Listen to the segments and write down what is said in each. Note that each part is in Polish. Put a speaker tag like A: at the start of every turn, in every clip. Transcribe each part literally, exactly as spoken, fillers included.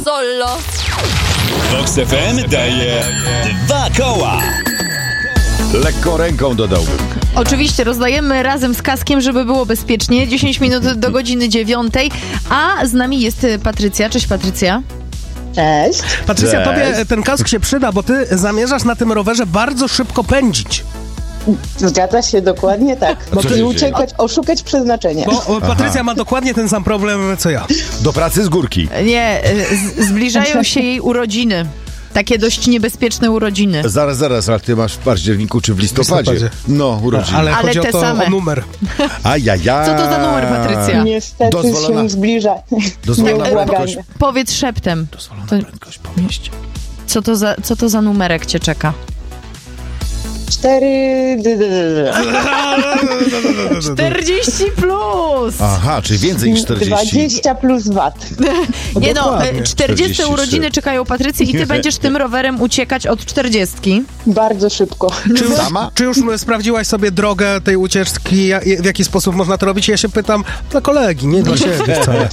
A: Sollo.
B: Vox F M daje dwa koła.
C: Lekką ręką dodałbym.
A: Oczywiście rozdajemy razem z Kaskiem, żeby było bezpiecznie. dziesięć minut do godziny dziewiątej. A z nami jest Patrycja. Cześć, Patrycja.
D: Cześć.
E: Patrycja,
C: Cześć.
E: tobie ten kask się przyda, bo ty zamierzasz na tym rowerze bardzo szybko pędzić.
D: Zgadza się, dokładnie tak.
C: No to
D: I
C: się
D: uciekać, oszukać przeznaczenie.
E: Bo o, Patrycja ma dokładnie ten sam problem, co ja.
C: Do pracy z górki.
A: Nie, z- zbliżają się jej urodziny. Takie dość niebezpieczne urodziny.
C: Zaraz, zaraz, ale ty masz w październiku czy w listopadzie?
E: listopadzie.
C: No, urodziny.
E: Ale,
A: Ale
E: chodzi
A: te
E: o to,
A: same.
E: o numer.
C: Ajajaj.
A: Co to za numer, Patrycja?
D: Niestety
C: Dozwolona-
D: się zbliża.
C: Dozwolona
D: Nieubłaganie.
C: prędkość.
A: Powiedz szeptem.
E: Dozwolona
A: To-
E: prędkość po mieście.
A: Co to za, co to za numerek cię czeka?
D: Cztery... d- d- d- d-
A: czterdzieści plus!
C: Aha, czyli więcej niż czterdzieści.
D: dwadzieścia plus V A T.
A: Nie no,
E: dokładnie.
A: czterdzieste
C: czterdzieści trzy.
A: urodziny czekają Patrycji i ty będziesz tym rowerem uciekać od czterdziestki.
D: Bardzo szybko.
E: Czy już,
C: Sama?
E: czy już sprawdziłaś sobie drogę tej ucieczki, ja- w jaki sposób można to robić? Ja się pytam dla kolegi, nie dla siebie wcale.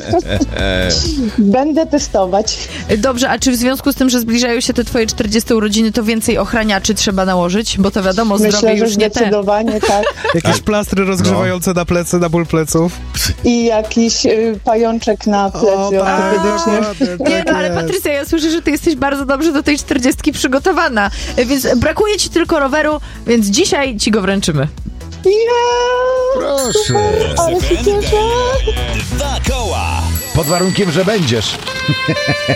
D: Będę testować.
A: Dobrze, a czy w związku z tym, że zbliżają się te twoje czterdzieste urodziny, to więcej ochraniaczy trzeba nałożyć? Bo to wiadomo, zdrowie
D: Myślę, że
A: już nie te.
D: zdecydowanie tak.
E: Jakieś plastry rozgrzewające na plecy, na ból pleców.
D: I jakiś y, pajączek na plecy
E: tak,
D: ortopedyczny.
E: dokładnie,
A: Nie
E: tak
A: no, ale
E: jest.
A: Patrycja, ja słyszę, że ty jesteś bardzo dobrze do tej czterdziestki przygotowana. Więc brakuje ci tylko roweru, więc dzisiaj ci go wręczymy.
D: Ja,
C: Proszę.
D: ale się cieszę.
B: Dwa koła.
C: Pod warunkiem, że będziesz.